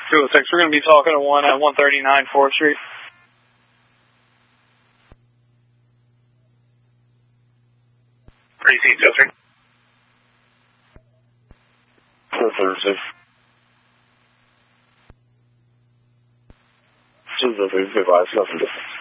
206, we're going to be talking to one at 139 4th Street. Receipt, 203. 236. 236 5 7